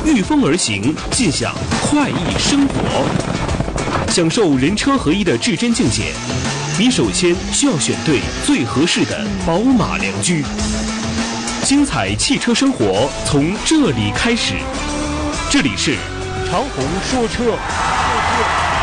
御风而行，尽享快意生活。享受人车合一的至臻境界，你首先需要选对最合适的宝马良驹。精彩汽车生活从这里开始，这里是长虹说车。